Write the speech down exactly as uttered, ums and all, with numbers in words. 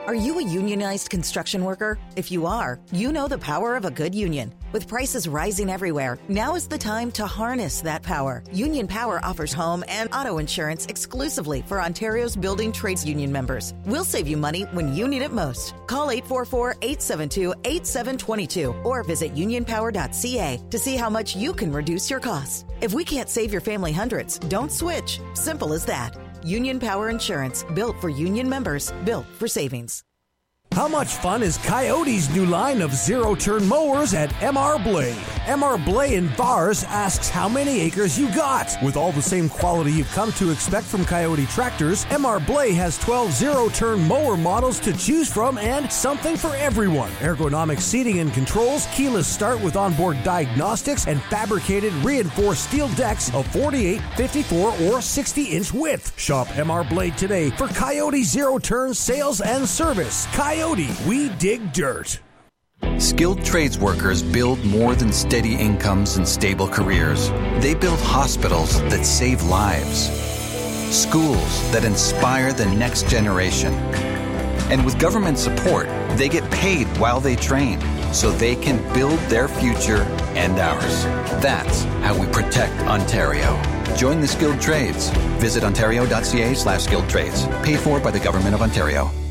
Are you a unionized construction worker? If you are, you know the power of a good union. With prices rising everywhere, now is the time to harness that power. Union Power offers home and auto insurance exclusively for Ontario's building trades union members. We'll save you money when you need it most. Call eight four four, eight seven two, eight seven two two or visit union power dot c a to see how much you can reduce your costs. If we can't save your family hundreds, don't switch. Simple as that. Union Power Insurance, built for union members, built for savings. How much fun is Coyote's new line of zero-turn mowers at M R Blade? M R Blade in Vars asks how many acres you got. With all the same quality you've come to expect from Coyote tractors, M R Blade has twelve zero-turn mower models to choose from and something for everyone. Ergonomic seating and controls, keyless start with onboard diagnostics, and fabricated reinforced steel decks of forty-eight, fifty-four, or sixty-inch width. Shop M R Blade today for Coyote zero-turn sales and service. Coyote, we dig dirt. Skilled trades workers build more than steady incomes and stable careers. They build hospitals that save lives, schools that inspire the next generation. And with government support, they get paid while they train, so they can build their future and ours. That's how we protect Ontario. Join the skilled trades. Visit ontario dot c a slash skilled trades. Paid for by the Government of Ontario.